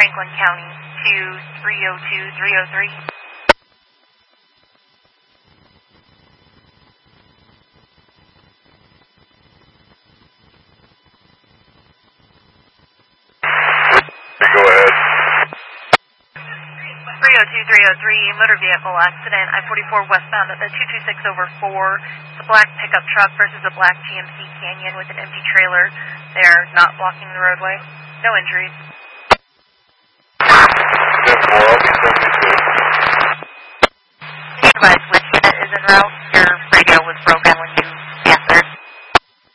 Franklin County to 302-303. Go ahead. 302-303, motor vehicle accident, I-44 westbound at the 226/4. It's a black pickup truck versus a black GMC Canyon with an empty trailer. They're not blocking the roadway. No injuries. 10-4, I'll be 72. Advise which is en route.